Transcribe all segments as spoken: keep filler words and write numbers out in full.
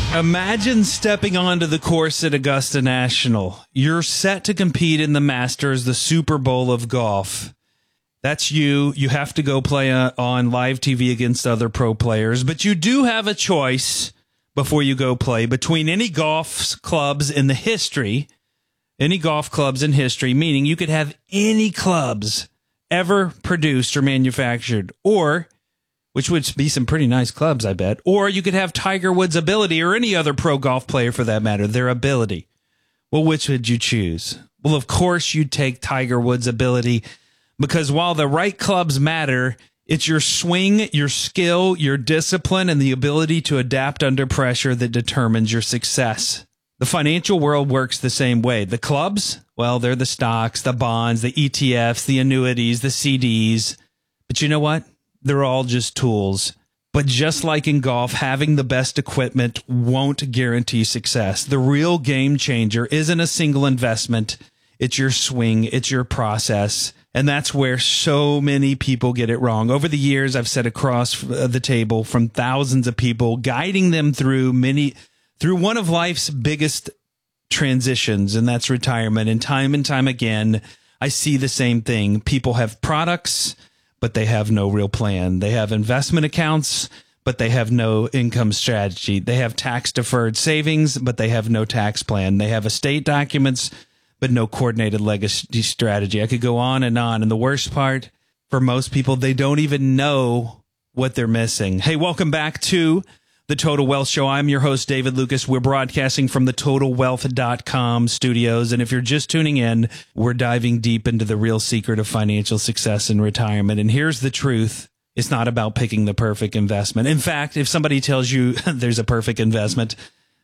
Imagine stepping onto the course at Augusta National. You're set to compete in the Masters, the Super Bowl of golf. That's you. You have to go play uh, on live T V against other pro players, but you do have a choice before you go play between any golf clubs in the history, any golf clubs in history, meaning you could have any clubs ever produced or manufactured, or which would be some pretty nice clubs, I bet. Or you could have Tiger Woods' ability, or any other pro golf player for that matter, their ability. Well, which would you choose? Well, of course you'd take Tiger Woods' ability, because while the right clubs matter, it's your swing, your skill, your discipline, and the ability to adapt under pressure that determines your success. The financial world works the same way. The clubs, well, they're the stocks, the bonds, the E T Fs, the annuities, the C Ds. But you know what? They're all just tools. But just like in golf, having the best equipment won't guarantee success. The real game changer isn't a single investment. It's your swing. It's your process. And that's where so many people get it wrong. Over the years, I've sat across the table from thousands of people, guiding them through many, through one of life's biggest transitions, and that's retirement. And time and time again, I see the same thing. People have products, but they have no real plan. They have investment accounts, but they have no income strategy. They have tax-deferred savings, but they have no tax plan. They have estate documents, but no coordinated legacy strategy. I could go on and on. And the worst part, for most people, they don't even know what they're missing. Hey, welcome back to the Total Wealth Show. I'm your host, David Lucas. We're broadcasting from the total wealth dot com studios. And if you're just tuning in, we're diving deep into the real secret of financial success in retirement. And here's the truth. It's not about picking the perfect investment. In fact, if somebody tells you there's a perfect investment,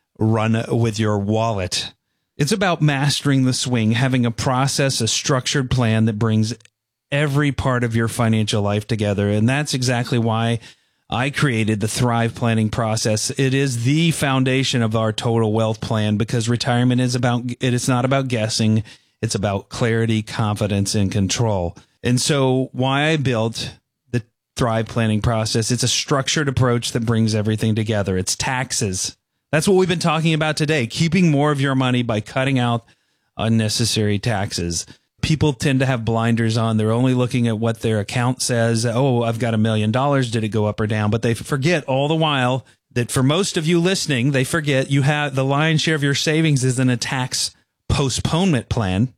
run with your wallet. It's about mastering the swing, having a process, a structured plan that brings every part of your financial life together. And that's exactly why I created the Thrive Planning process. It is the foundation of our total wealth plan, because retirement is about, it's not about guessing. It's about clarity, confidence, and control. And so why I built the Thrive Planning process, it's a structured approach that brings everything together. It's taxes. That's what we've been talking about today, keeping more of your money by cutting out unnecessary taxes. People tend to have blinders on. They're only looking at what their account says. Oh, I've got a million dollars. Did it go up or down? But they forget all the while that for most of you listening, they forget you have the lion's share of your savings is in a tax postponement plan.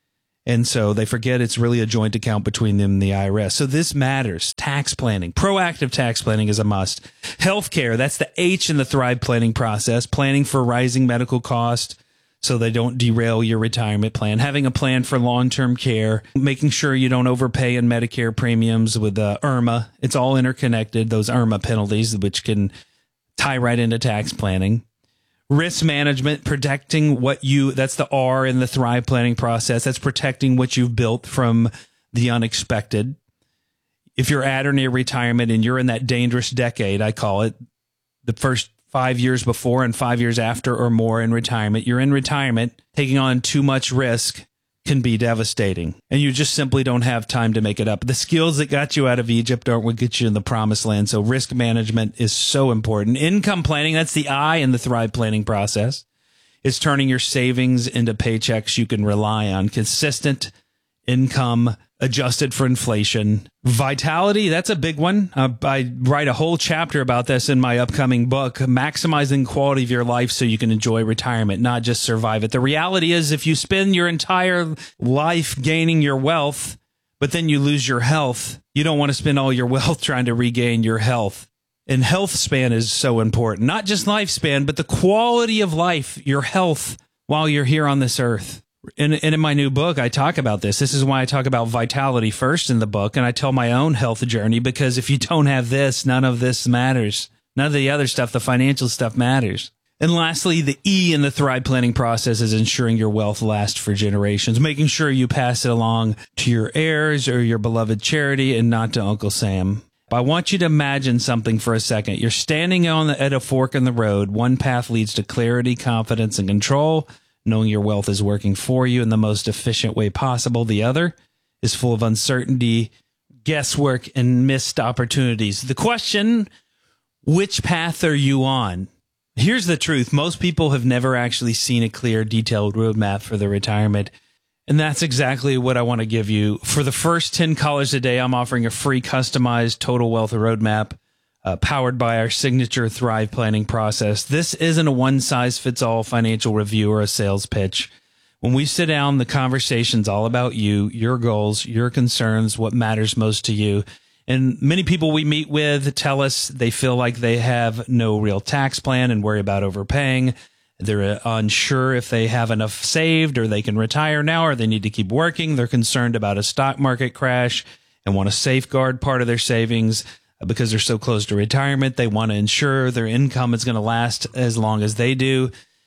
And so they forget it's really a joint account between them and the I R S. So this matters. Tax planning, proactive tax planning is a must. Healthcare, that's the H in the Thrive Planning process. Planning for rising medical costs so they don't derail your retirement plan. Having a plan for long-term care, making sure you don't overpay in Medicare premiums with uh, IRMA. It's all interconnected, those IRMA penalties, which can tie right into tax planning. Risk management, protecting what you, that's the R in the Thrive Planning process. That's protecting what you've built from the unexpected. If you're at or near retirement and you're in that dangerous decade, I call it, the first five years before and five years after or more in retirement, you're in retirement, taking on too much risk can be devastating. And you just simply don't have time to make it up. The skills that got you out of Egypt aren't what get you in the promised land. So risk management is so important. Income planning, that's the I in the Thrive Planning process. It's turning your savings into paychecks you can rely on. Consistent income adjusted for inflation. Vitality, that's a big one. Uh, I write a whole chapter about this in my upcoming book, Maximizing Quality of Your Life so you can enjoy retirement, not just survive it. The reality is if you spend your entire life gaining your wealth, but then you lose your health, you don't want to spend all your wealth trying to regain your health. And health span is so important, not just lifespan, but the quality of life, your health while you're here on this earth. And in, in my new book, I talk about this. This is why I talk about vitality first in the book. And I tell my own health journey, because if you don't have this, none of this matters. None of the other stuff, the financial stuff matters. And lastly, the E in the Thrive Planning process is ensuring your wealth lasts for generations, making sure you pass it along to your heirs or your beloved charity and not to Uncle Sam. I want you to imagine something for a second. You're standing on the, at a fork in the road. One path leads to clarity, confidence, and control, knowing your wealth is working for you in the most efficient way possible. The other is full of uncertainty, guesswork, and missed opportunities. The question, which path are you on? Here's the truth. Most people have never actually seen a clear, detailed roadmap for their retirement. And that's exactly what I want to give you. For the first ten callers a day, I'm offering a free customized Total Wealth Roadmap uh, powered by our signature Thrive planning process. This isn't a one-size-fits-all financial review or a sales pitch. When we sit down, the conversation's all about you, your goals, your concerns, what matters most to you. And many people we meet with tell us they feel like they have no real tax plan and worry about overpaying. They're unsure if they have enough saved or they can retire now or they need to keep working. They're concerned about a stock market crash and want to safeguard part of their savings because they're so close to retirement. They want to ensure their income is going to last as long as they do,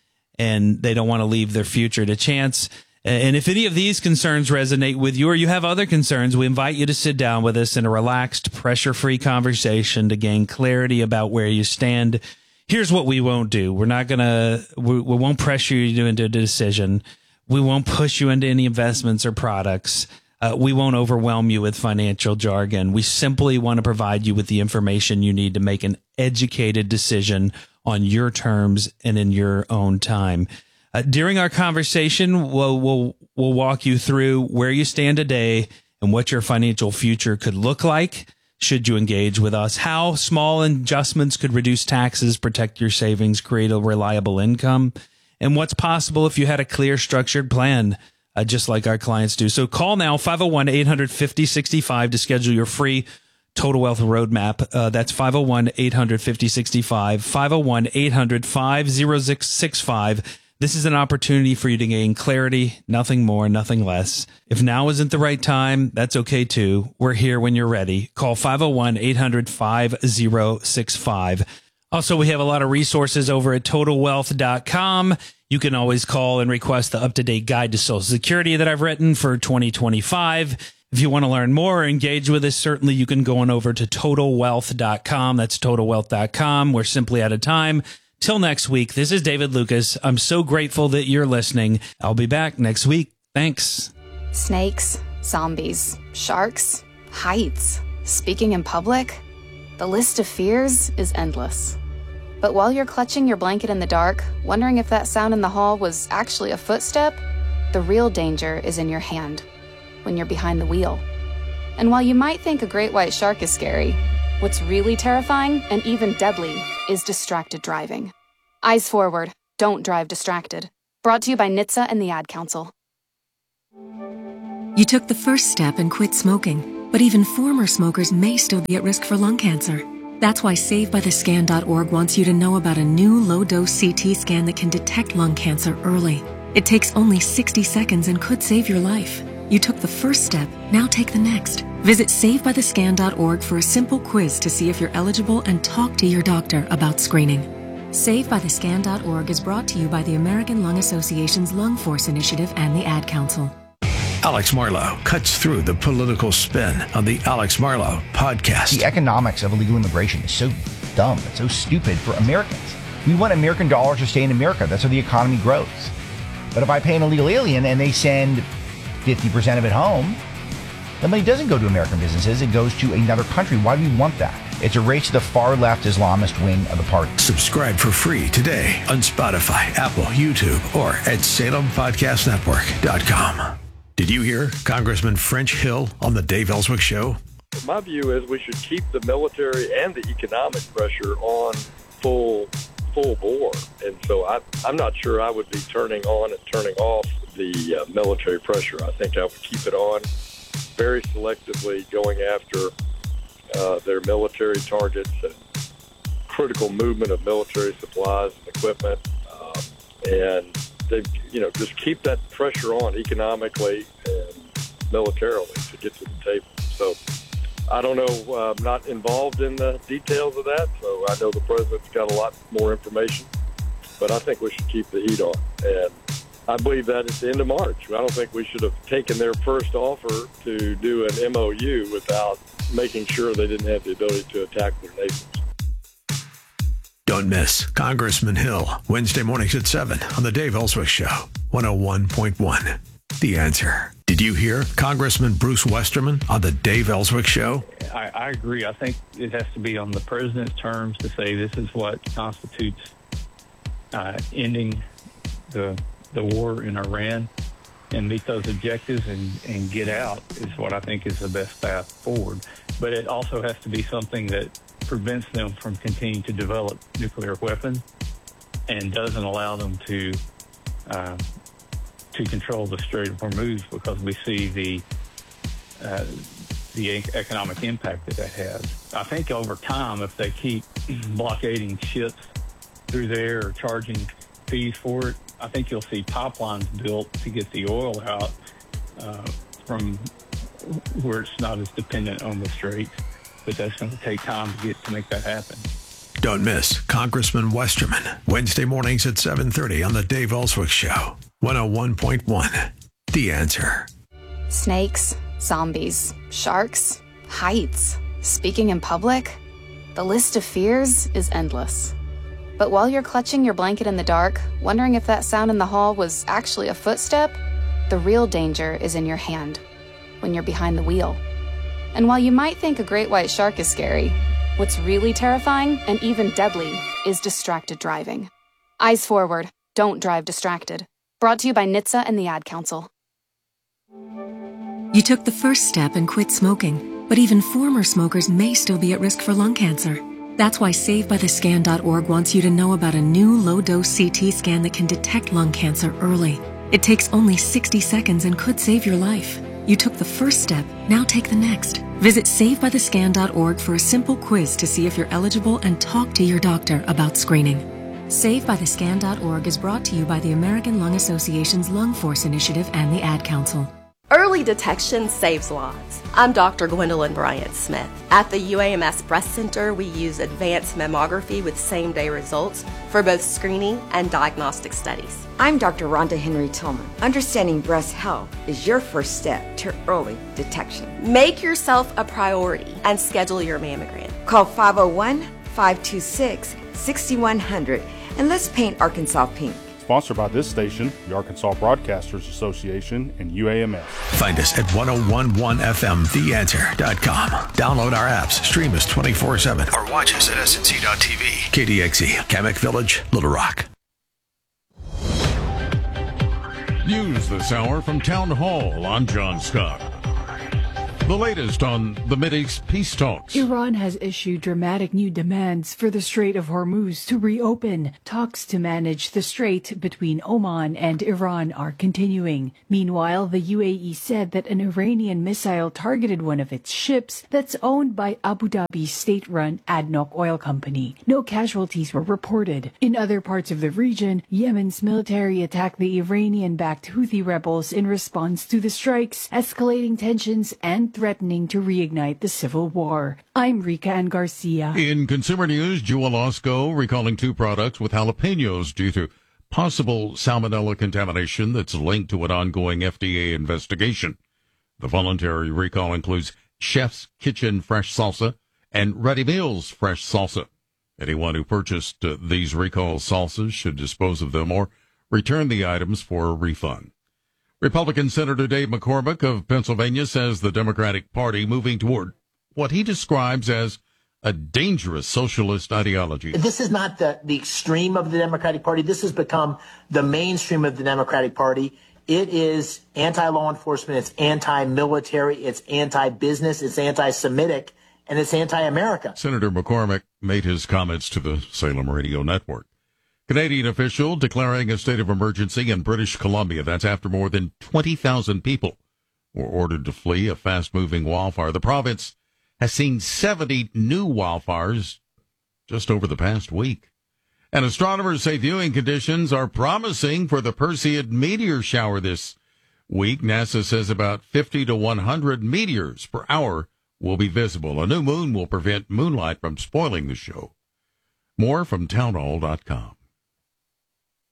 and they don't want to leave their future to chance. And if any of these concerns resonate with you or you have other concerns, we invite you to sit down with us in a relaxed, pressure-free conversation to gain clarity about where you stand. Here's what we won't do. We're not going to, we, we won't pressure you into a decision. We won't push you into any investments or products. Uh, we won't overwhelm you with financial jargon. We simply want to provide you with the information you need to make an educated decision on your terms and in your own time. Uh, during our conversation, we'll, we'll, we'll walk you through where you stand today and what your financial future could look like should you engage with us, how small adjustments could reduce taxes, protect your savings, create a reliable income, and what's possible if you had a clear, structured plan, uh, just like our clients do. So call now, five oh one, eight hundred, fifty, sixty-five to schedule your free Total Wealth Roadmap. Uh, that's five oh one, eight hundred, fifty, sixty-five, five oh one, eight hundred, fifty sixty-five. This is an opportunity for you to gain clarity, nothing more, nothing less. If now isn't the right time, that's okay too. We're here when you're ready. Call five oh one, eight hundred, fifty sixty-five. Also, we have a lot of resources over at total wealth dot com. You can always call and request the up-to-date guide to Social Security that I've written for twenty twenty-five. If you want to learn more or engage with us, certainly you can go on over to total wealth dot com. That's total wealth dot com. We're simply out of time. Till next week, this is David Lucas. I'm so grateful that you're listening. I'll be back next week. Thanks. Snakes, zombies, sharks, heights, speaking in public. The list of fears is endless. But while you're clutching your blanket in the dark, wondering if that sound in the hall was actually a footstep, the real danger is in your hand, when you're behind the wheel. And while you might think a great white shark is scary, what's really terrifying and even deadly is distracted driving. Eyes forward, don't drive distracted. Brought to you by N H T S A and the Ad Council. You took the first step and quit smoking, but even former smokers may still be at risk for lung cancer. That's why save by the scan dot org wants you to know about a new low-dose C T scan that can detect lung cancer early. It takes only sixty seconds and could save your life. You took the first step, now take the next. Visit save by the scan dot org for a simple quiz to see if you're eligible and talk to your doctor about screening. save by the scan dot org is brought to you by the American Lung Association's Lung Force Initiative and the Ad Council. Alex Marlow cuts through the political spin on the Alex Marlow podcast. The economics of illegal immigration is so dumb. It's so stupid for Americans. We want American dollars to stay in America. That's how the economy grows. But if I pay an illegal alien and they send fifty percent of it home, the money doesn't go to American businesses. It goes to another country. Why do we want that? It's a race to the far-left Islamist wing of the party. Subscribe for free today on Spotify, Apple, YouTube, or at salem podcast network dot com. Did you hear Congressman French Hill on the Dave Ellswick Show? My view is we should keep the military and the economic pressure on full full bore. And so I, I'm not sure I would be turning on and turning off the uh, military pressure. I think I would keep it on very selectively, going after uh, their military targets and critical movement of military supplies and equipment. Um, and they, you know, just keep that pressure on economically and militarily to get to the table. So I don't know. Uh, I'm not involved in the details of that, so I know the president's got a lot more information. But I think we should keep the heat on. And I believe that at the end of March. I don't think we should have taken their first offer to do an M O U without making sure they didn't have the ability to attack their neighbors. Don't miss Congressman Hill, Wednesday mornings at seven on the Dave Ellswick Show, one oh one point one. The Answer. Did you hear Congressman Bruce Westerman on the Dave Ellswick Show? I, I agree. I think it has to be on the president's terms to say this is what constitutes uh, ending the the war in Iran and meet those objectives and, and get out is what I think is the best path forward. But it also has to be something that prevents them from continuing to develop nuclear weapons and doesn't allow them to uh, to control the Strait of Hormuz, because we see the uh, the economic impact that that has. I think over time, if they keep blockading ships through there or charging fees for it, I think you'll see pipelines built to get the oil out uh, from where it's not as dependent on the Strait. But that's going to take time to get to make that happen. Don't miss Congressman Westerman, Wednesday mornings at seven thirty on the Dave Ellswick Show, one oh one point one, The Answer. Snakes, zombies, sharks, heights, speaking in public. The list of fears is endless. But while you're clutching your blanket in the dark, wondering if that sound in the hall was actually a footstep, the real danger is in your hand, when you're behind the wheel. And while you might think a great white shark is scary, what's really terrifying and even deadly is distracted driving. Eyes forward, don't drive distracted. Brought to you by N H T S A and the Ad Council. You took the first step and quit smoking, but even former smokers may still be at risk for lung cancer. That's why Save By The Scan dot org wants you to know about a new low-dose C T scan that can detect lung cancer early. It takes only sixty seconds and could save your life. You took the first step, now take the next. Visit Save By The Scan dot org for a simple quiz to see if you're eligible and talk to your doctor about screening. Save By The Scan dot org is brought to you by the American Lung Association's Lung Force Initiative and the Ad Council. Early detection saves lives. I'm Doctor Gwendolyn Bryant-Smith. At the U A M S Breast Center, we use advanced mammography with same-day results for both screening and diagnostic studies. I'm Doctor Rhonda Henry Tillman. Understanding breast health is your first step to early detection. Make yourself a priority and schedule your mammogram. Call five oh one, five two six, six one zero zero and let's paint Arkansas pink. Sponsored by this station, the Arkansas Broadcasters Association, and U A M S. Find us at ten eleven F M the answer dot com. Download our apps, stream us twenty-four seven, or watch us at S N C dot T V. K D X E, Kamek Village, Little Rock. News this hour from Town Hall. I'm John Scott. The latest on the Mideast peace talks. Iran has issued dramatic new demands for the Strait of Hormuz to reopen. Talks to manage the strait between Oman and Iran are continuing. Meanwhile, the U A E said that an Iranian missile targeted one of its ships that's owned by Abu Dhabi's state-run ADNOC oil company. No casualties were reported. In other parts of the region, Yemen's military attacked the Iranian-backed Houthi rebels in response to the strikes, escalating tensions and threatening to reignite the civil war. I'm Rika Ann Garcia. In consumer news, Jewel Osco recalling two products with jalapenos due to possible salmonella contamination that's linked to an ongoing F D A investigation. The voluntary recall includes Chef's Kitchen fresh salsa and Ready Meals fresh salsa. Anyone who purchased uh, these recall salsas should dispose of them or return the items for a refund. Republican Senator Dave McCormick of Pennsylvania says the Democratic Party moving toward what he describes as a dangerous socialist ideology. This is not the, the extreme of the Democratic Party. This has become the mainstream of the Democratic Party. It is anti-law enforcement, it's anti-military, it's anti-business, it's anti-Semitic, and it's anti-America. Senator McCormick made his comments to the Salem Radio Network. Canadian official declaring a state of emergency in British Columbia. That's after more than twenty thousand people were ordered to flee a fast-moving wildfire. The province has seen seventy new wildfires just over the past week. And astronomers say viewing conditions are promising for the Perseid meteor shower this week. NASA says about fifty to one hundred meteors per hour will be visible. A new moon will prevent moonlight from spoiling the show. More from townhall dot com.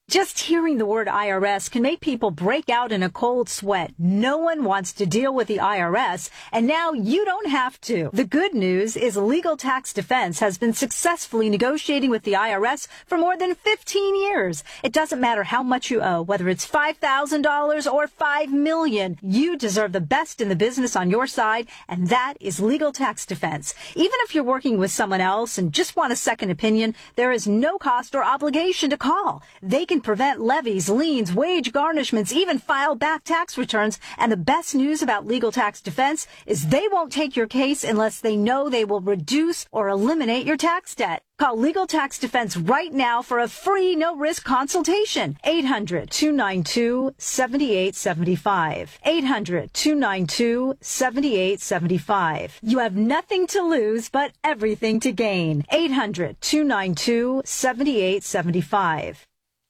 Just hearing the word I R S can make people break out in a cold sweat. No one wants to deal with the I R S, and now you don't have to. The good news is Legal Tax Defense has been successfully negotiating with the I R S for more than fifteen years. It doesn't matter how much you owe, whether it's five thousand dollars or five million dollars. You deserve the best in the business on your side, and that is Legal Tax Defense. Even if you're working with someone else and just want a second opinion, there is no cost or obligation to call. They can prevent levies, liens, wage garnishments, even file back tax returns. And the best news about Legal Tax Defense is they won't take your case unless they know they will reduce or eliminate your tax debt. Call Legal Tax Defense right now for a free, no-risk consultation. eight hundred, two nine two, seven eight seven five. eight hundred, two nine two, seven eight seven five. You have nothing to lose but everything to gain. eight hundred, two nine two, seven eight seven five.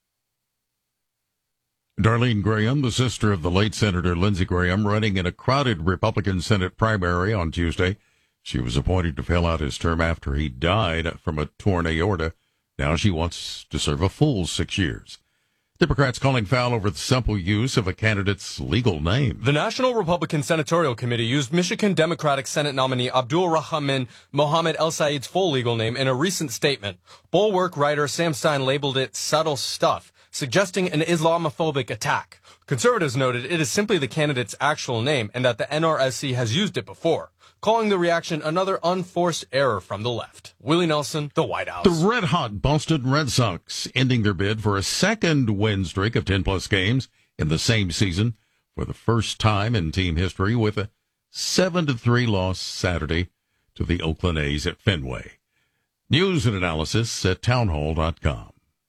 Darlene Graham, the sister of the late Senator Lindsey Graham, running in a crowded Republican Senate primary on Tuesday. She was appointed to fill out his term after he died from a torn aorta. Now she wants to serve a full six years. Democrats calling foul over the simple use of a candidate's legal name. The National Republican Senatorial Committee used Michigan Democratic Senate nominee Abdul Rahman Mohammed El Said's full legal name in a recent statement. Bulwark writer Sam Stein labeled it subtle stuff, suggesting an Islamophobic attack. Conservatives noted it is simply the candidate's actual name and that the N R S C has used it before, calling the reaction another unforced error from the left. Willie Nelson, the White House. The red-hot Boston Red Sox ending their bid for a second win streak of ten-plus games in the same season for the first time in team history with a seven to three loss Saturday to the Oakland A's at Fenway. News and analysis at townhall dot com.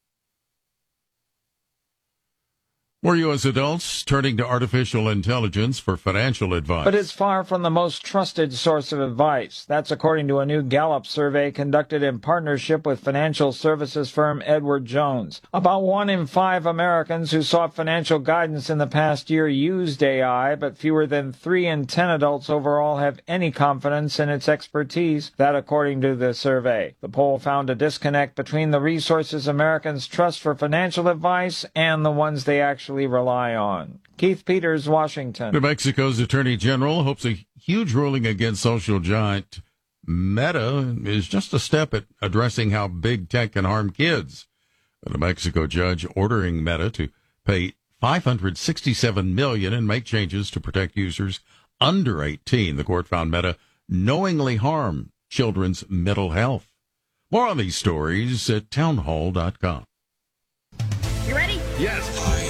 More U S adults turning to artificial intelligence for financial advice. But it's far from the most trusted source of advice. That's according to a new Gallup survey conducted in partnership with financial services firm Edward Jones. About one in five Americans who sought financial guidance in the past year used A I, but fewer than three in ten adults overall have any confidence in its expertise. That according to the survey. The poll found a disconnect between the resources Americans trust for financial advice and the ones they actually rely on. Keith Peters, Washington. New Mexico's Attorney General hopes a huge ruling against social giant Meta is just a step at addressing how big tech can harm kids. A New Mexico judge ordering Meta to pay five hundred sixty-seven million dollars and make changes to protect users under eighteen. The court found Meta knowingly harm children's mental health. More on these stories at townhall dot com. You ready? Yes.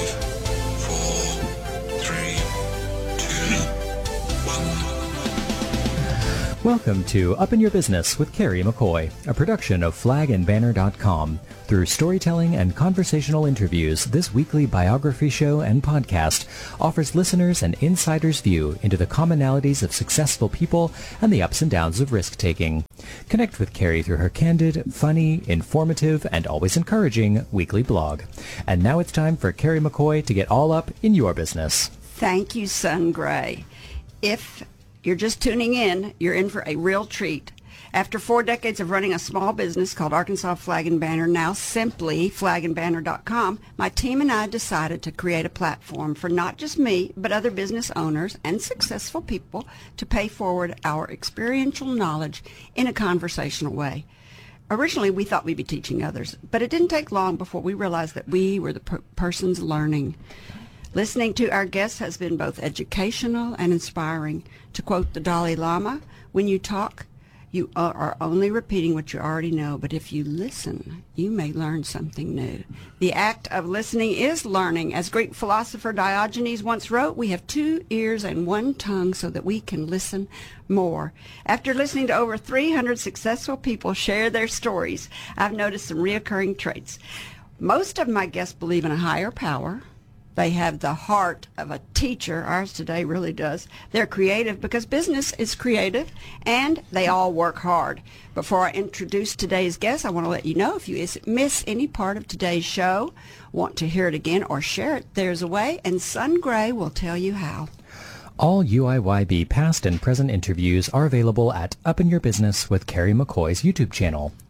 Welcome to Up in Your Business with Carrie McCoy, a production of flag and banner dot com. Through storytelling and conversational interviews, this weekly biography show and podcast offers listeners an insider's view into the commonalities of successful people and the ups and downs of risk-taking. Connect with Carrie through her candid, funny, informative, and always encouraging weekly blog. And now it's time for Carrie McCoy to get all up in your business. Thank you, Sun Gray. If you're just tuning in, you're in for a real treat. After four decades of running a small business called Arkansas Flag and Banner, now simply flag and banner dot com, my team and I decided to create a platform for not just me, but other business owners and successful people to pay forward our experiential knowledge in a conversational way. Originally, we thought we'd be teaching others, but it didn't take long before we realized that we were the per- persons learning. Listening to our guests has been both educational and inspiring. To quote the Dalai Lama, when you talk, you are only repeating what you already know, but if you listen, you may learn something new. The act of listening is learning. As Greek philosopher Diogenes once wrote, we have two ears and one tongue so that we can listen more. After listening to over three hundred successful people share their stories, I've noticed some reoccurring traits. Most of my guests believe in a higher power. They have the heart of a teacher. Ours today really does. They're creative because business is creative, and they all work hard. Before I introduce today's guest, I want to let you know if you miss any part of today's show, want to hear it again or share it, there's a way, and Sun Gray will tell you how. All U I Y B past and present interviews are available at Up in Your Business with Carrie McCoy's YouTube channel.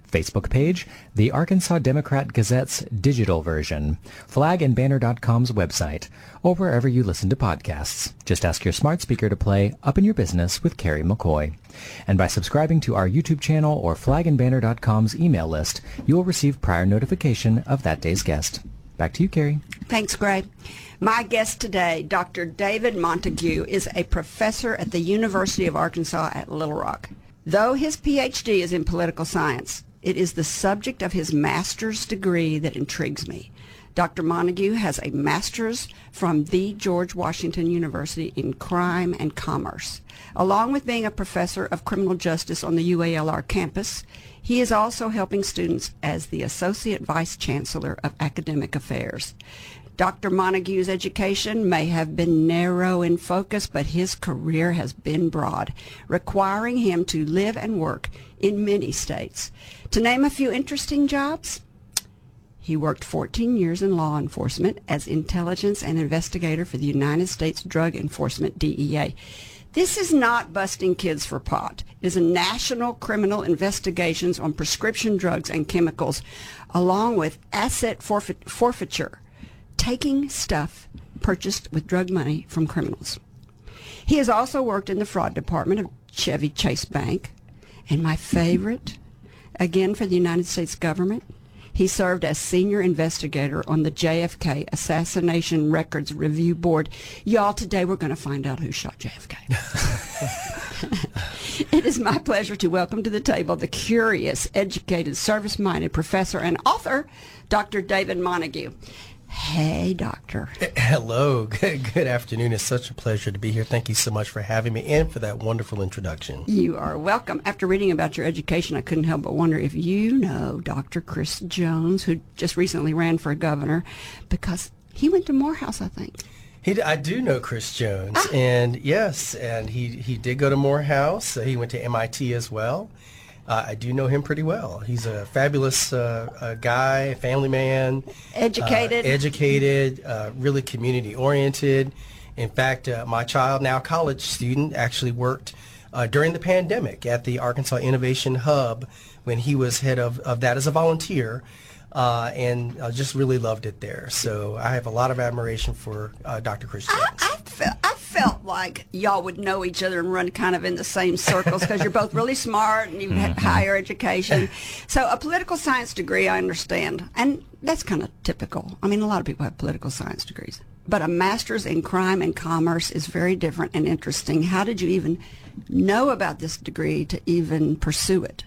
Facebook page, the Arkansas Democrat Gazette's digital version, flag and banner dot com's website, or wherever you listen to podcasts. Just ask your smart speaker to play Up in Your Business with Carrie McCoy. And by subscribing to our YouTube channel or flag and banner dot com's email list, you will receive prior notification of that day's guest. Back to you, Carrie. Thanks, Greg. My guest today, Doctor David Montague, is a professor at the University of Arkansas at Little Rock. Though his P H D is in political science, it is the subject of his master's degree that intrigues me. Doctor Montague has a master's from the George Washington University in Crime and Commerce. Along with being a professor of criminal justice on the U A L R campus, he is also helping students as the Associate Vice Chancellor of Academic Affairs. Doctor Montague's education may have been narrow in focus, but his career has been broad, requiring him to live and work in many states. To name a few interesting jobs, he worked fourteen years in law enforcement as intelligence and investigator for the United States Drug Enforcement, D E A. This is not busting kids for pot. It is a national criminal investigations on prescription drugs and chemicals, along with asset forfeit, forfeiture, taking stuff purchased with drug money from criminals. He has also worked in the fraud department of Chevy Chase Bank, and my favorite, again for the United States government, he served as senior investigator on the J F K Assassination Records Review Board. Y'all, today we're going to find out who shot J F K. It is my pleasure to welcome to the table the curious, educated, service-minded professor and author, Doctor David Montague. Hey, Doctor. Hello. Good, good afternoon. It's such a pleasure to be here. Thank you so much for having me and for that wonderful introduction. You are welcome. After reading about your education, I couldn't help but wonder if you know Doctor Chris Jones, who just recently ran for governor, because he went to Morehouse, I think. He, I do know Chris Jones, ah. and yes, and he, he did go to Morehouse. He went to M I T as well. Uh, I do know him pretty well. He's a fabulous uh, uh, guy, family man. Educated. Uh, educated, uh, really community-oriented. In fact, uh, my child, now college student, actually worked uh, during the pandemic at the Arkansas Innovation Hub when he was head of, of that as a volunteer, uh, and I just really loved it there. So I have a lot of admiration for uh, Doctor Chris Jones. I, I, felt, I felt like y'all would know each other and run kind of in the same circles because you're both really smart and you've had higher education. So a political science degree, I understand, and that's kind of typical. I mean, a lot of people have political science degrees. But a master's in crime and commerce is very different and interesting. How did you even know about this degree to even pursue it?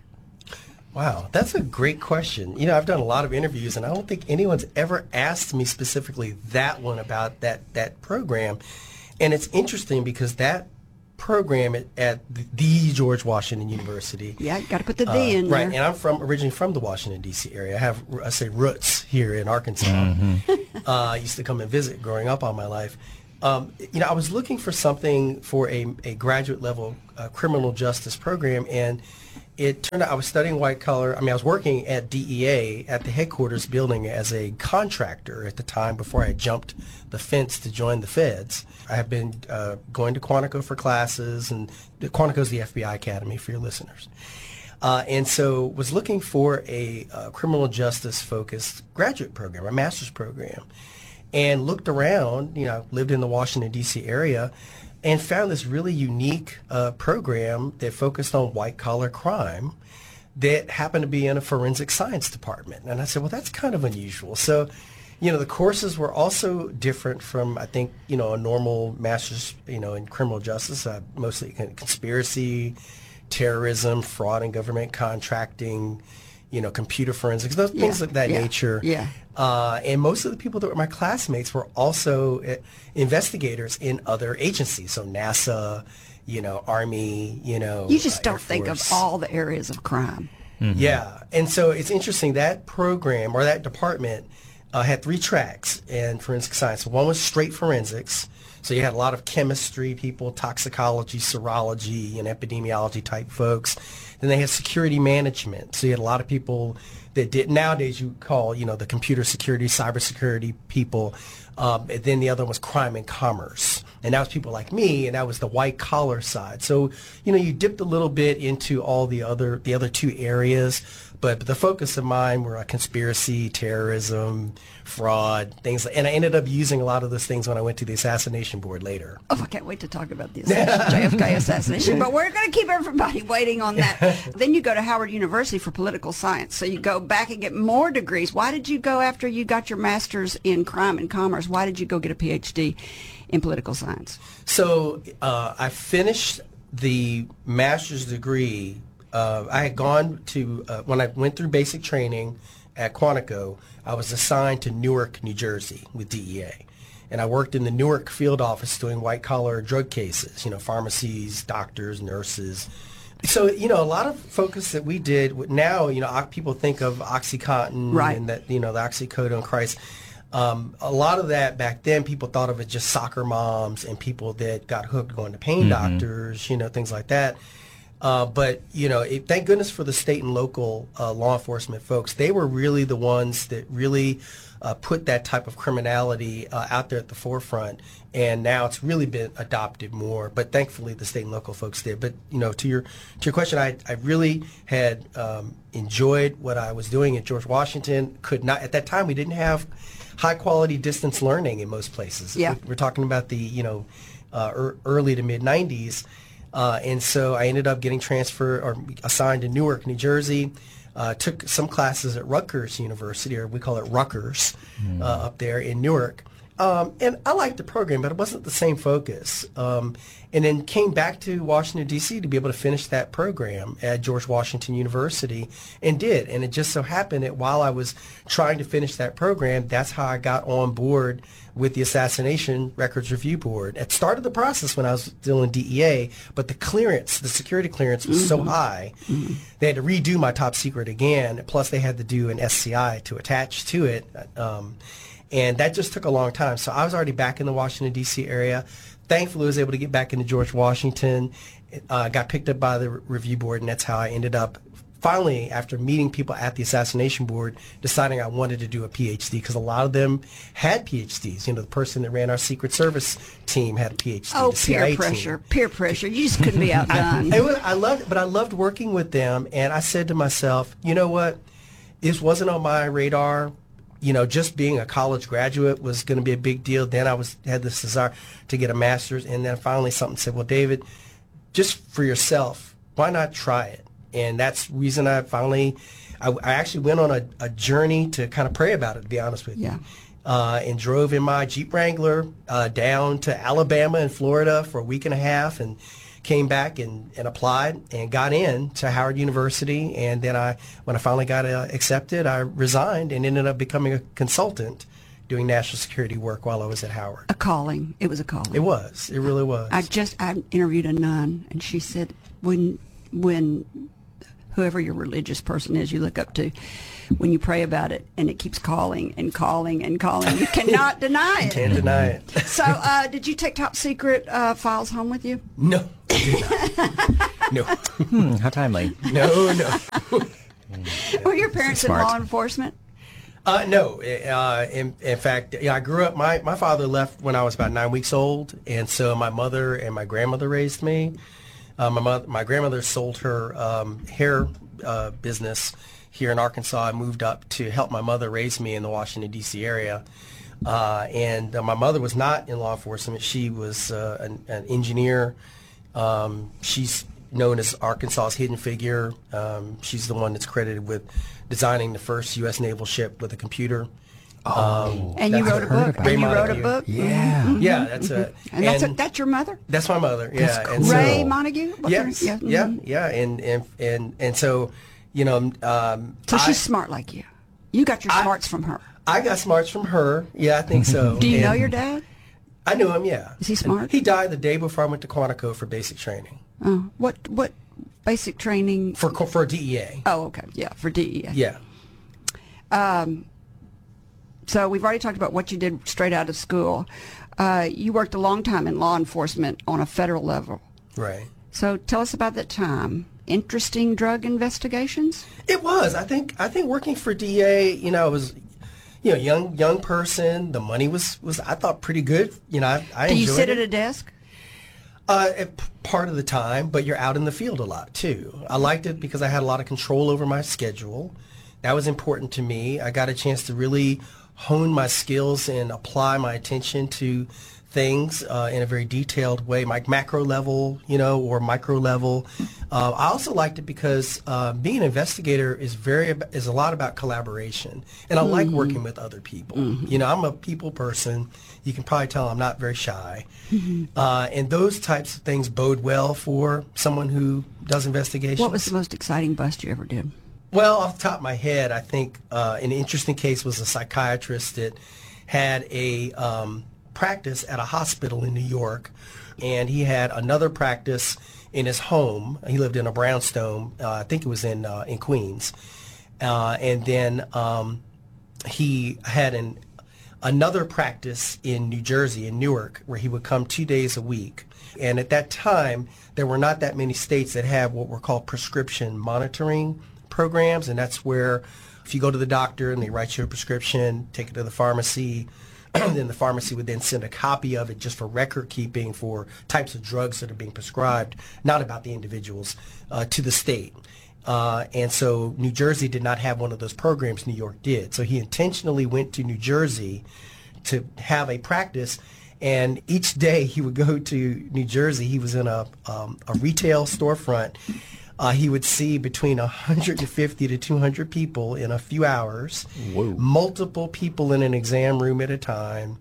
Wow, that's a great question. You know, I've done a lot of interviews, and I don't think anyone's ever asked me specifically that one about that, that program. And it's interesting because that program at, at the George Washington University. Yeah, you got to put the D uh, in right, there. and I'm from originally from the Washington, D C area. I have, I say, roots here in Arkansas. Mm-hmm. uh, I used to come and visit growing up all my life. Um, you know, I was looking for something for a, a graduate level uh, criminal justice program, and it turned out I was studying white collar. I mean, I was working at D E A at the headquarters building as a contractor at the time before I jumped the fence to join the feds. I have been uh, going to Quantico for classes, and Quantico is the F B I Academy for your listeners. Uh, and so was looking for a uh, criminal justice focused graduate program, a master's program, and looked around, you know, lived in the Washington, D C area, and found this really unique uh, program that focused on white-collar crime that happened to be in a forensic science department. And I said, well, that's kind of unusual. So, you know, the courses were also different from, I think, you know, a normal master's, you know, in criminal justice, uh, mostly conspiracy, terrorism, fraud and government contracting, you know, computer forensics, those yeah, things of that yeah, nature. Yeah. Uh, and most of the people that were my classmates were also uh, investigators in other agencies. So NASA, you know, Army, you know. You just uh, don't think of all the areas of crime. Mm-hmm. Yeah. And so it's interesting, that program or that department uh, had three tracks in forensic science. One was straight forensics. So you had a lot of chemistry people, toxicology, serology, and epidemiology type folks. Then they had security management. So you had a lot of people that did, nowadays you call, you know, the computer security, cybersecurity people. Um, and then the other one was crime and commerce. And that was people like me, and that was the white collar side. So, you know, you dipped a little bit into all the other, the other two areas, but, but the focus of mine were uh, conspiracy, terrorism, fraud, things like, and I ended up using a lot of those things when I went to the assassination board later. Oh, I can't wait to talk about the assassination, J F K assassination, but we're going to keep everybody waiting on that. Then you go to Howard University for political science, so you go back and get more degrees. Why did you go after you got your master's in crime and commerce? Why did you go get a P H D in political science? So uh, I finished the master's degree. Uh, I had gone to, uh, when I went through basic training at Quantico, I was assigned to Newark, New Jersey with D E A. And I worked in the Newark field office doing white-collar drug cases, you know, pharmacies, doctors, nurses. So, you know, a lot of focus that we did, now, you know, people think of OxyContin right. and that, you know, the oxycodone crisis. Um, a lot of that back then, people thought of it just soccer moms and people that got hooked going to pain mm-hmm. doctors, you know, things like that. Uh, but, you know, it, thank goodness for the state and local uh, law enforcement folks. They were really the ones that really uh, put that type of criminality uh, out there at the forefront. And now it's really been adopted more. But thankfully, the state and local folks did. But, you know, to your to your question, I, I really had um, enjoyed what I was doing at George Washington. Could not, at that time, we didn't have high quality distance learning in most places. Yeah. We're, we're talking about the, you know, uh, er, early to mid nineties. Uh, and so I ended up getting transferred or assigned to Newark, New Jersey. Uh, took some classes at Rutgers University, or we call it Rutgers, mm. uh, up there in Newark. Um, and I liked the program, but it wasn't the same focus. Um, and then came back to Washington, D C to be able to finish that program at George Washington University, and did. And it just so happened that while I was trying to finish that program, that's how I got on board with the Assassination Records Review Board. It started the process when I was still in D E A, but the clearance, the security clearance was mm-hmm. so high, mm-hmm. they had to redo my top secret again, plus they had to do an S C I to attach to it. Um, and that just took a long time. So I was already back in the Washington, D C area. Thankfully, I was able to get back into George Washington. I uh, got picked up by the review board, and that's how I ended up finally, after meeting people at the Assassination Board, deciding I wanted to do a P H D, because a lot of them had P H Ds. You know, the person that ran our Secret Service team had a P H D. Oh, the C I A peer pressure, team. peer pressure. You just couldn't be outdone. I, it was, I loved, but I loved working with them, and I said to myself, you know what? This wasn't on my radar. You know, just being a college graduate was going to be a big deal. Then I was had this desire to get a master's, and then finally something said, well, David, just for yourself, why not try it? And that's the reason I finally, I, I actually went on a, a journey to kind of pray about it, to be honest with you. Yeah. Uh, and drove in my Jeep Wrangler uh, down to Alabama and Florida for a week and a half, and came back and, and applied and got in to Howard University. And then I, when I finally got uh, accepted, I resigned and ended up becoming a consultant doing national security work while I was at Howard. A calling. It was a calling. It was. It really was. I just, I interviewed a nun, and she said, when, when whoever your religious person is you look up to, when you pray about it and it keeps calling and calling and calling, you cannot deny it. You can't deny it. So uh, did you take top secret uh, files home with you? No, I did not. No. Hmm, how timely. No, no. Were your parents in law enforcement? Uh, no. Uh, in, in fact, yeah, I grew up, my, my father left when I was about nine weeks old, and so my mother and my grandmother raised me. Uh, my mother, my grandmother sold her um, hair uh, business here in Arkansas. I moved up to help my mother raise me in the Washington, D C area. Uh, and uh, my mother was not in law enforcement. She was uh, an, an engineer. Um, she's known as Arkansas's hidden figure. Um, she's the one that's credited with designing the first U S naval ship with a computer. Oh, um, and you wrote a book. And you wrote a book. Yeah, mm-hmm. yeah, that's it. And that's a, that's your mother. That's my mother. Yeah, That's cool. and so, Ray Montague. What's yes, her, yeah, yeah, mm-hmm. yeah, and and and and so, you know, um, so I, she's smart like you. You got your I, smarts from her. I got smarts from her. Yeah, I think so. Do you and know your dad? I knew him. Yeah. Is he smart? And he died the day before I went to Quantico for basic training. Oh, what what basic training for for D E A? Oh, okay, yeah, for D E A. Yeah. Um. So we've already talked about what you did straight out of school. Uh, you worked a long time in law enforcement on a federal level. Right. So tell us about that time. Interesting drug investigations? It was. I think I think working for D E A, you know, I was, you know, young young person. The money was, was I thought pretty good. You know, I, I Do you enjoyed sit it. at a desk? Uh, p- part of the time, but you're out in the field a lot too. I liked it because I had a lot of control over my schedule. That was important to me. I got a chance to really hone my skills and apply my attention to things uh, in a very detailed way, like macro level, you know, or micro level. Uh, I also liked it because uh, being an investigator is very is a lot about collaboration, and I mm-hmm. like working with other people. Mm-hmm. You know, I'm a people person. You can probably tell I'm not very shy, mm-hmm. uh, and those types of things bode well for someone who does investigations. What was the most exciting bust you ever did? Well, off the top of my head, I think uh, an interesting case was a psychiatrist that had a um, practice at a hospital in New York, and he had another practice in his home. He lived in a brownstone. Uh, I think it was in uh, in Queens, uh, and then um, he had an another practice in New Jersey, in Newark, where he would come two days a week. And at that time, there were not that many states that have what were called prescription monitoring programs, and that's where if you go to the doctor and they write you a prescription, take it to the pharmacy, then the pharmacy would then send a copy of it just for record keeping for types of drugs that are being prescribed, not about the individuals, uh, to the state. Uh, and so New Jersey did not have one of those programs. New York did. So he intentionally went to New Jersey to have a practice, and each day he would go to New Jersey. He was in a, um, a retail storefront. Uh, he would see between one hundred fifty to two hundred people in a few hours, Whoa. multiple people in an exam room at a time.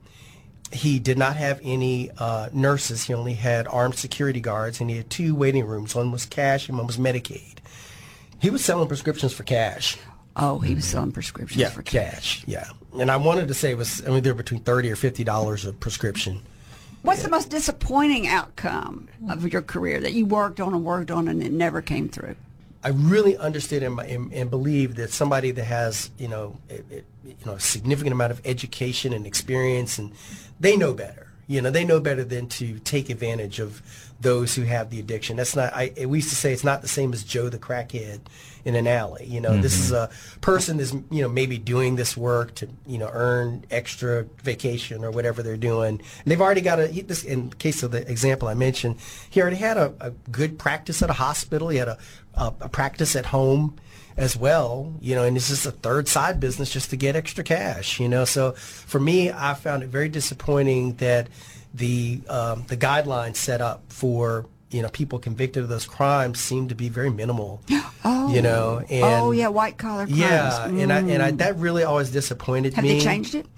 He did not have any uh, nurses. He only had armed security guards, and he had two waiting rooms. One was cash and one was Medicaid. He was selling prescriptions for cash. Oh, he was selling prescriptions yeah, for cash. cash. Yeah, and I wanted to say it was, I mean, they're between thirty or fifty dollars a prescription. What's the most disappointing outcome of your career that you worked on and worked on and it never came through? I really understood and, and, and believe that somebody that has, you know, a, a, you know, a significant amount of education and experience, and they know better. You know, they know better than to take advantage of those who have the addiction. That's not, I, we used to say it's not the same as Joe the crackhead in an alley. You know, mm-hmm. this is a person that's, you know, maybe doing this work to, you know, earn extra vacation or whatever they're doing. And they've already got a, he, this, in the case of the example I mentioned, he already had a, a good practice at a hospital. He had a, a, a practice at home as well, you know, and it's just a third side business just to get extra cash, you know. So for me, I found it very disappointing that the um, the guidelines set up for, you know, people convicted of those crimes seem to be very minimal. Oh, you know, and oh yeah, white collar crimes. Yeah, mm. and I and I, that really always disappointed have me. Have they changed it?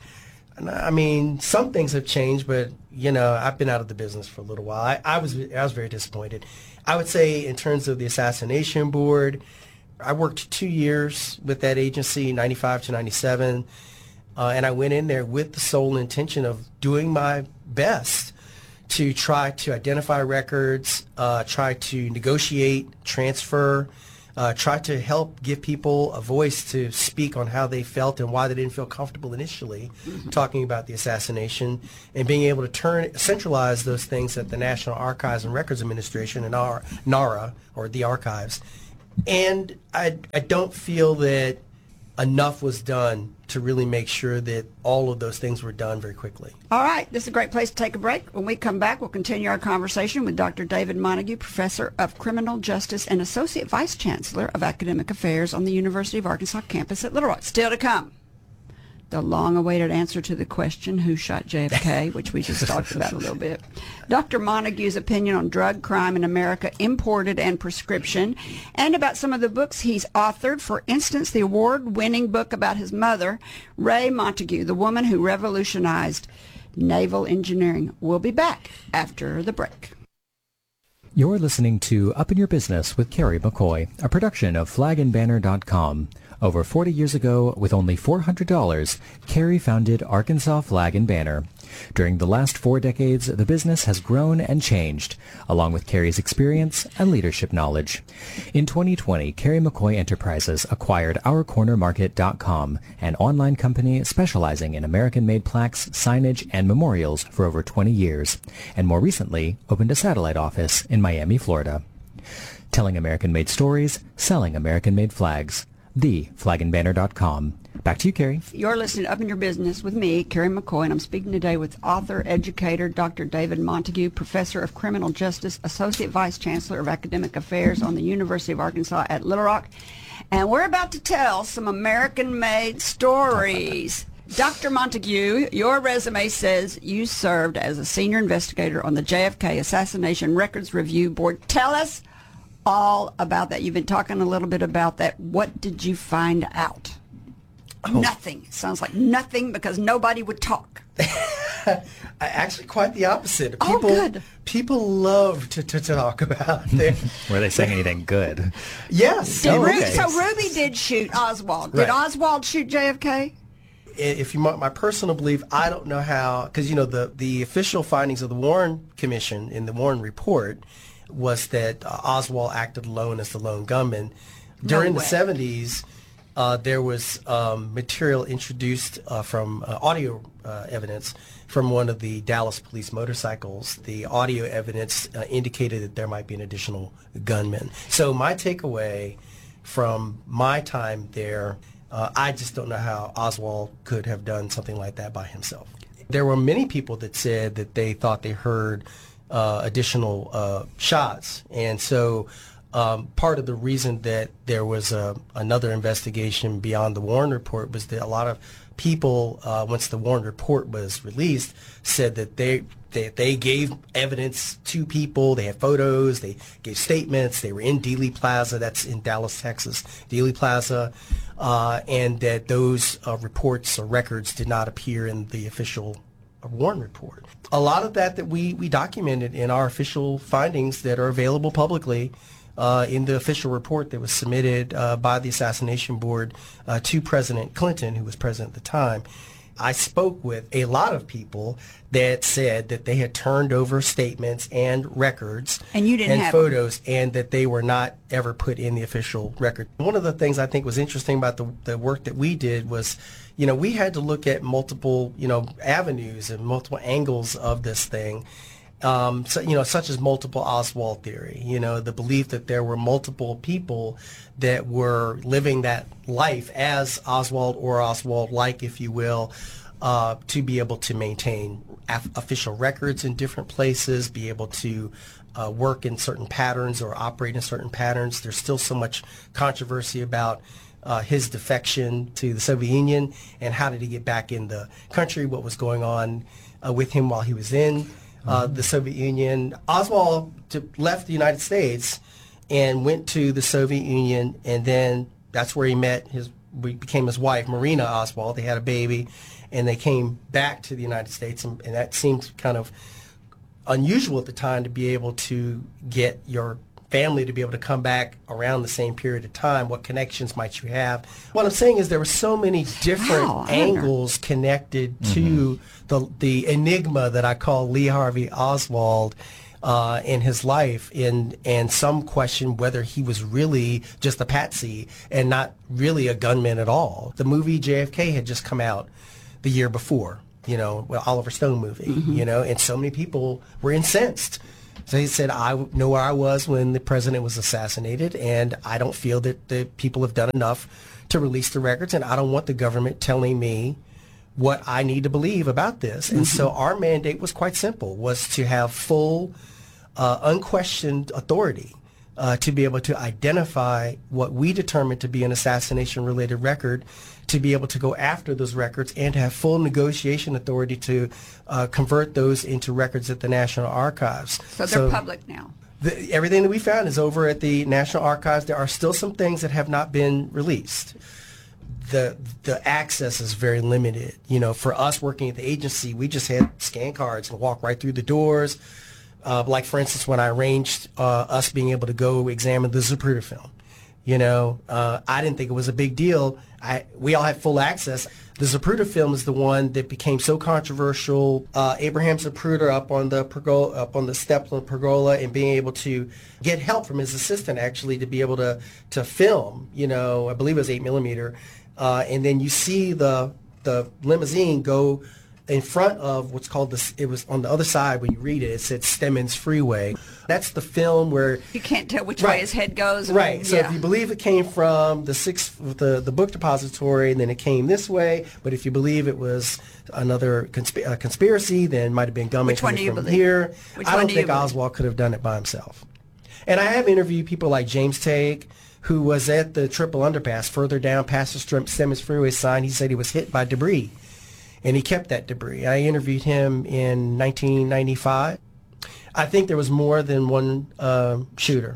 I mean, some things have changed, but you know, I've been out of the business for a little while. I, I was I was very disappointed. I would say in terms of the Assassination Board, I worked two years with that agency, ninety-five to ninety-seven, uh, and I went in there with the sole intention of doing my best to try to identify records, uh, try to negotiate, transfer, uh, try to help give people a voice to speak on how they felt and why they didn't feel comfortable initially mm-hmm. talking about the assassination, and being able to turn centralize those things at the National Archives and Records Administration and NARA, or the archives. And I, I don't feel that enough was done to really make sure that all of those things were done very quickly. All right, this is a great place to take a break. When we come back, we'll continue our conversation with Doctor David Montague, Professor of Criminal Justice and Associate Vice Chancellor of Academic Affairs on the University of Arkansas campus at Little Rock. Still to come, the long-awaited answer to the question, who shot J F K, which we just talked about a little bit. Doctor Montague's opinion on drug crime in America, imported and prescription, and about some of the books he's authored. For instance, the award-winning book about his mother, Ray Montague, the woman who revolutionized naval engineering. We'll be back after the break. You're listening to Up in Your Business with Carrie McCoy, a production of flag and banner dot com. Over forty years ago, with only four hundred dollars, Carrie founded Arkansas Flag and Banner. During the last four decades, the business has grown and changed, along with Carrie's experience and leadership knowledge. In twenty twenty, Carrie McCoy Enterprises acquired our corner market dot com, an online company specializing in American-made plaques, signage, and memorials for over twenty years, and more recently opened a satellite office in Miami, Florida. Telling American-made stories, selling American-made flags. the flag and banner dot com. Back to you, Carrie. You're listening to Up in Your Business with me, Carrie McCoy, and I'm speaking today with author, educator, Doctor David Montague, Professor of Criminal Justice, Associate Vice Chancellor of Academic Affairs on the University of Arkansas at Little Rock. And we're about to tell some American-made stories. Doctor Montague, your resume says you served as a senior investigator on the J F K Assassination Records Review Board. Tell us all about that. You've been talking a little bit about that. What did you find out? Oh. Nothing. Sounds like nothing because nobody would talk. Actually, quite the opposite. Oh, people, good. People love to, to talk about their... Were they saying anything good? Yes. Did Oh, Ruby, okay. So Ruby did shoot Oswald. Did Right. Oswald shoot J F K? If you want my personal belief, I don't know how, because, you know, the, the official findings of the Warren Commission in the Warren Report was that uh, Oswald acted alone as the lone gunman. During No the way. seventies, uh, there was um, material introduced uh, from uh, audio uh, evidence from one of the Dallas police motorcycles. The audio evidence uh, indicated that there might be an additional gunman. So my takeaway from my time there, Uh, I just don't know how Oswald could have done something like that by himself. There were many people that said that they thought they heard uh, additional uh, shots. And so um, part of the reason that there was a, another investigation beyond the Warren Report was that a lot of people, uh, once the Warren Report was released, said that they They, they gave evidence to people. They had photos. They gave statements. They were in Dealey Plaza. That's in Dallas, Texas, Dealey Plaza. Uh, and that those uh, reports or records did not appear in the official Warren Report. A lot of that that we, we documented in our official findings that are available publicly uh, in the official report that was submitted uh, by the Assassination Board uh, to President Clinton, who was president at the time. I spoke with a lot of people that said that they had turned over statements and records And you didn't and have 'em. photos and that they were not ever put in the official record. One of the things I think was interesting about the, the work that we did was, you know, we had to look at multiple, you know, avenues and multiple angles of this thing. Um, so, you know, such as multiple Oswald theory, you know, the belief that there were multiple people that were living that life as Oswald or Oswald-like, if you will, uh, to be able to maintain af- official records in different places, be able to uh, work in certain patterns or operate in certain patterns. There's still so much controversy about uh, his defection to the Soviet Union and how did he get back in the country, what was going on uh, with him while he was in Uh, the Soviet Union. Oswald to, left the United States and went to the Soviet Union, and then that's where he met his, we became his wife, Marina Oswald. They had a baby, and they came back to the United States, and, and that seemed kind of unusual at the time to be able to get your family to be able to come back around the same period of time. What connections might you have? What I'm saying is there were so many different Wow, I wonder. angles connected to the the enigma that I call Lee Harvey Oswald uh, in his life, in, and some question whether he was really just a patsy and not really a gunman at all. The movie J F K had just come out the year before, you know, well, Oliver Stone movie, you know, and so many people were incensed. So he said, I know where I was when the president was assassinated, and I don't feel that the people have done enough to release the records, and I don't want the government telling me what I need to believe about this. Mm-hmm. And so our mandate was quite simple, was to have full, uh, unquestioned authority uh, to be able to identify what we determined to be an assassination-related record, to be able to go after those records, and to have full negotiation authority to uh, convert those into records at the National Archives. So they're public now. The, everything that we found is over at the National Archives. There are still some things that have not been released. The the access is very limited. You know, for us working at the agency, we just had scan cards and walk right through the doors. Uh, like, for instance, when I arranged uh, us being able to go examine the Zapruder film. You know, uh, I didn't think it was a big deal. I, we all had full access. The Zapruder film is the one that became so controversial. Uh, Abraham Zapruder up on the pergola, up on the step of the pergola, and being able to get help from his assistant actually to be able to to film. You know, I believe it was eight millimeter, uh, and then you see the the limousine go in front of what's called this, it was on the other side when you read it, it said Stemmons Freeway. That's the film where You can't tell which Right. way his head goes. Right. So yeah. if you believe it came from the six, the the book depository, and then it came this way. But if you believe it was another consp- uh, conspiracy, then it might have been Gummy Which one coming do you from believe? here. Which I one don't do you think believe? Oswald could have done it by himself. And I have interviewed people like James Tague, who was at the triple underpass further down past the Strim- Stemmons Freeway sign. He said he was hit by debris, and he kept that debris. I interviewed him in nineteen ninety-five. I think there was more than one uh, shooter.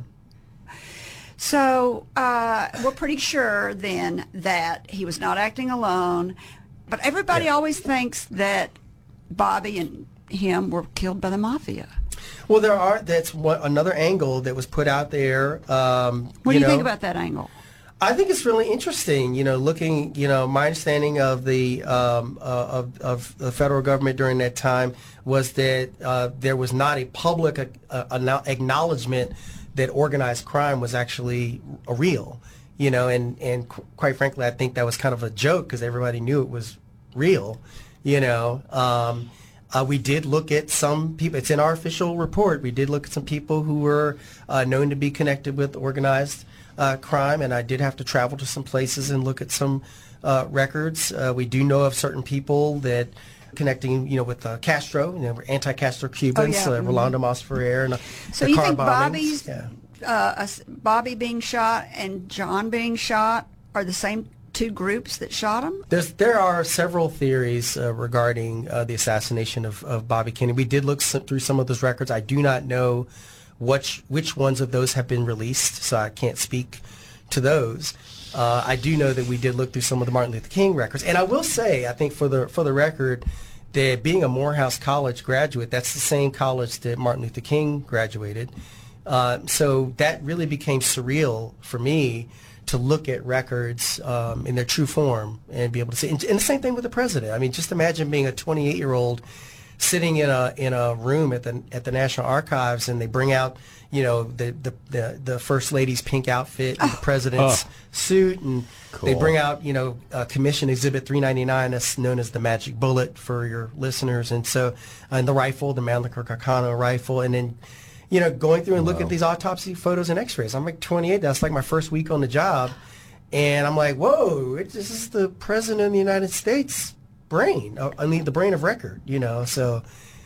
So uh, we're pretty sure then that he was not acting alone. But everybody always thinks that Bobby and him were killed by the mafia. Well, there are. That's one, another angle that was put out there. Um, What do you know, think about that angle? I think it's really interesting. You know, looking. You know, my understanding of the um, uh, of of the federal government during that time was that uh, there was not a public uh, uh, acknowledgement that organized crime was actually a real. You know, and and qu- quite frankly, I think that was kind of a joke because everybody knew it was real. You know. Um, Uh, we did look at some people. It's in our official report. We did look at some people who were uh, known to be connected with organized uh, crime, and I did have to travel to some places and look at some uh, records. Uh, we do know of certain people that connecting, you know, with uh, Castro, you know, anti-Castro Cubans, Oh, yeah. uh, Rolando Mas Ferrer, and uh, So the you car think bombings. Bobby's Yeah. uh, us- Bobby being shot and John being shot are the same two groups that shot him? There's, there are several theories uh, regarding uh, the assassination of, of Bobby Kennedy. We did look some, through some of those records. I do not know which which ones of those have been released, so I can't speak to those. Uh, I do know that we did look through some of the Martin Luther King records, and I will say, I think for the for the record, that being a Morehouse College graduate, that's the same college that Martin Luther King graduated. Uh, so that really became surreal for me to look at records um, in their true form and be able to see. And, and the same thing with the president. I mean, just imagine being a twenty-eight-year-old sitting in a in a room at the at the National Archives, and they bring out, you know, the the the, the first lady's pink outfit and the president's Oh. suit, and they Cool. bring out, you know, uh, Commission Exhibit three ninety-nine, that's known as the Magic Bullet for your listeners, and so uh, and the rifle, the Mannlicher Carcano rifle, and then, you know, going through and looking at these autopsy photos and x-rays. I'm like twenty-eight. That's like my first week on the job. And I'm like, whoa, it, this is the president of the United States brain. uh, I mean, the brain of record, you know. So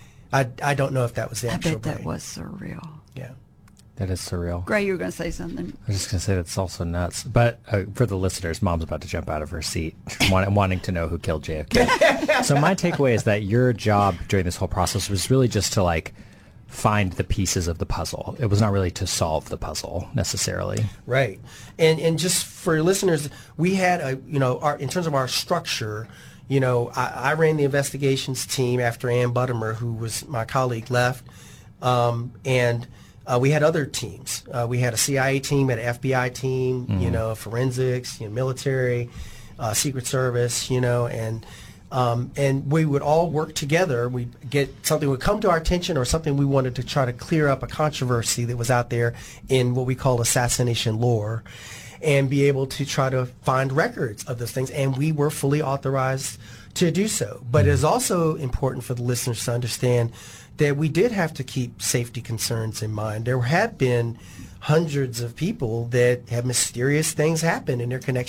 I, I don't know if that was the I actual bet that brain. was surreal. Yeah. That is surreal. Gray, you were going to say something. I was just going to say that's also nuts. But uh, for the listeners, Mom's about to jump out of her seat, want, wanting to know who killed J F K. So my takeaway is that your job during this whole process was really just to, like, find the pieces of the puzzle. It was not really to solve the puzzle necessarily. Right. And and just for your listeners, we had a, you know, our, in terms of our structure, you know, I, I ran the investigations team after Ann Buttimer, who was my colleague, left. Um, and uh, we had other teams. Uh, we had a C I A team, had an F B I team, Mm-hmm. you know, forensics, you know, military, uh, Secret Service, you know, and Um, and we would all work together. We'd get something would come to our attention or something we wanted to try to clear up a controversy that was out there in what we call assassination lore, and be able to try to find records of those things. And we were fully authorized to do so. But it is also important for the listeners to understand that we did have to keep safety concerns in mind. There have been hundreds of people that have mysterious things happen in their connection